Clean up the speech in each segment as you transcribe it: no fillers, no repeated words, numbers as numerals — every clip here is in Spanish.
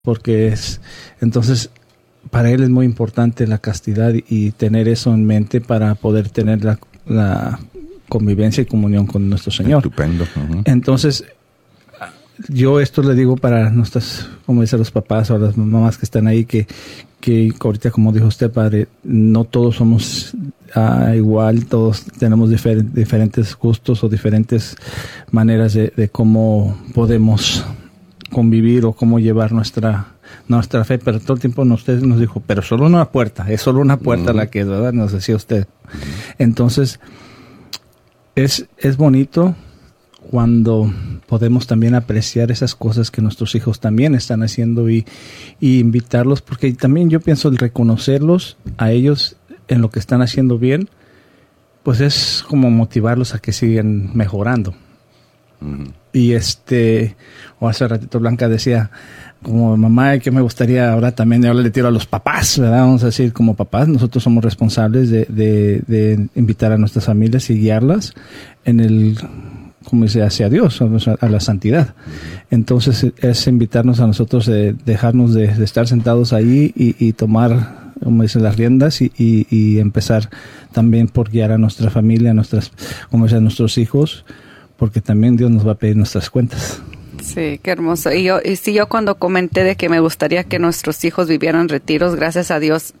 porque entonces para él es muy importante la castidad y tener eso en mente para poder tener la convivencia y comunión con nuestro Señor. Estupendo. Uh-huh. Entonces, yo esto le digo para nuestras, como dicen los papás o las mamás que están ahí, que ahorita, como dijo usted, padre, no todos somos igual, todos tenemos diferentes gustos o diferentes maneras de cómo podemos convivir o cómo llevar nuestra fe, pero todo el tiempo usted nos dijo, pero solo una puerta, es solo una puerta la que es, ¿verdad? Nos decía usted. Entonces, es bonito cuando podemos también apreciar esas cosas que nuestros hijos también están haciendo y invitarlos, porque también yo pienso el reconocerlos a ellos en lo que están haciendo bien, pues es como motivarlos a que sigan mejorando. Uh-huh. Y o hace ratito Blanca decía, como mamá, que me gustaría ahora también, yo le tiro a los papás, ¿verdad? Vamos a decir, como papás, nosotros somos responsables de invitar a nuestras familias y guiarlas en como dice, hacia Dios, a la santidad. Entonces es invitarnos a nosotros dejarnos de estar sentados ahí y tomar, como dice, las riendas y empezar también por guiar a nuestra familia, a nuestros hijos, porque también Dios nos va a pedir nuestras cuentas. Sí, qué hermoso. Y yo cuando comenté de que me gustaría que nuestros hijos vivieran retiros, gracias a Dios,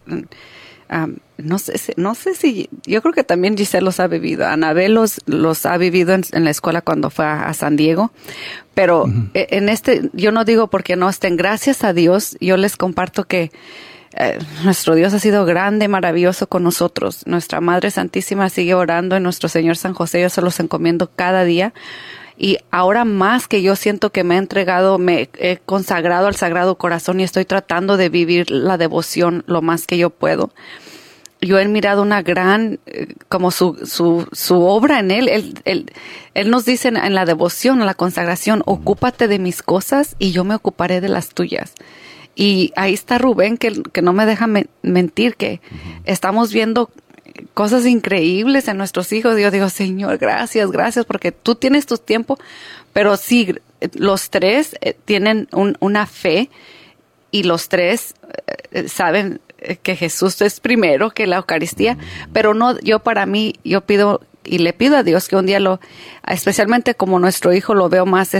no sé si, yo creo que también Giselle los ha vivido. Anabel los ha vivido en la escuela cuando fue a San Diego. Pero uh-huh. Yo no digo porque no estén. Gracias a Dios, yo les comparto que nuestro Dios ha sido grande, maravilloso con nosotros. Nuestra Madre Santísima sigue orando en nuestro Señor San José. Yo se los encomiendo cada día. Y ahora más que yo siento que me he consagrado al Sagrado Corazón y estoy tratando de vivir la devoción lo más que yo puedo. Yo he mirado una gran, como su obra en él. Él nos dice en la devoción, en la consagración, ocúpate de mis cosas y yo me ocuparé de las tuyas. Y ahí está Rubén, que no me deja mentir, que estamos viendo cosas increíbles en nuestros hijos. Yo digo, Señor, gracias, porque tú tienes tu tiempo, pero sí, los tres tienen una fe y los tres saben que Jesús es primero, que la Eucaristía, pero no, yo pido y le pido a Dios que un día especialmente como nuestro hijo lo veo más,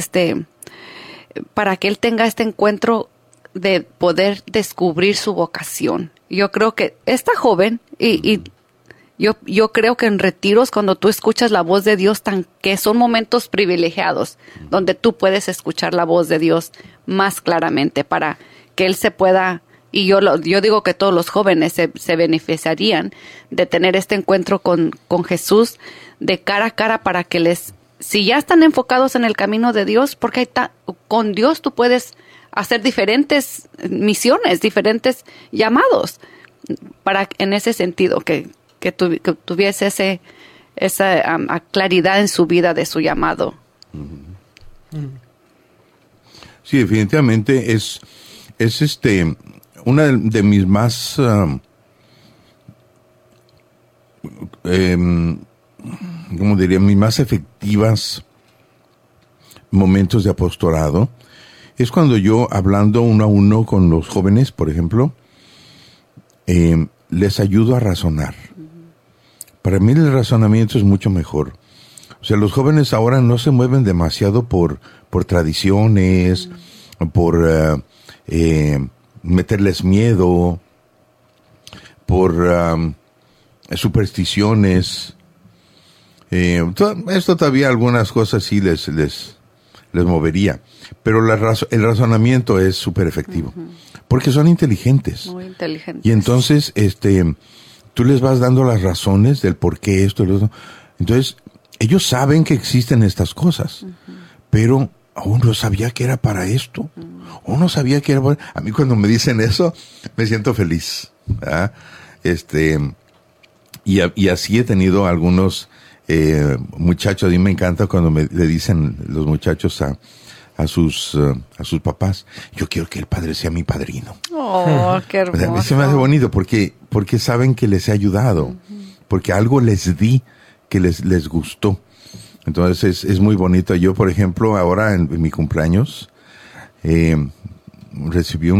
para que él tenga este encuentro de poder descubrir su vocación. Yo creo que está joven y yo creo que en retiros, cuando tú escuchas la voz de Dios, que son momentos privilegiados, donde tú puedes escuchar la voz de Dios más claramente para que Él se pueda, y yo digo que todos los jóvenes se beneficiarían de tener este encuentro con Jesús de cara a cara para que si ya están enfocados en el camino de Dios, porque con Dios tú puedes hacer diferentes misiones, diferentes llamados, en ese sentido, que tuviese esa claridad en su vida de su llamado. Sí, definitivamente es una de mis más ¿cómo diría? Mis más efectivas momentos de apostolado es cuando yo, hablando uno a uno con los jóvenes, por ejemplo, les ayudo a razonar. Para mí el razonamiento es mucho mejor. O sea, los jóvenes ahora no se mueven demasiado por tradiciones, por meterles miedo, por supersticiones. Esto todavía algunas cosas sí les movería. Pero el razonamiento es súper efectivo. Uh-huh. Porque son inteligentes. Muy inteligentes. Y entonces, tú les vas dando las razones del por qué esto y lo otro. Entonces, ellos saben que existen estas cosas. Uh-huh. Pero aún no sabía que era para esto. Uh-huh. O no sabía que era para... A mí cuando me dicen eso, me siento feliz. ¿Verdad? Y así he tenido algunos muchachos. A mí me encanta cuando le dicen los muchachos a sus papás, yo quiero que el padre sea mi padrino. Oh, qué hermoso. A mí se me hace bonito porque saben que les he ayudado, uh-huh. Porque algo les di que les gustó. Entonces es muy bonito. Yo, por ejemplo, ahora en mi cumpleaños, recibió